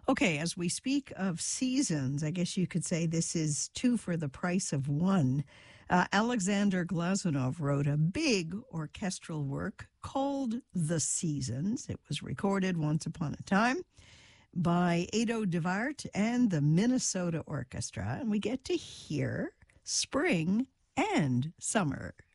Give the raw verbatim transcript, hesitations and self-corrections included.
Okay, as we speak of seasons, I guess you could say this is two for the price of one. Uh, Alexander Glazunov wrote a big orchestral work called The Seasons. It was recorded once upon a time by Ado DeVart and the Minnesota Orchestra, and we get to hear spring and summer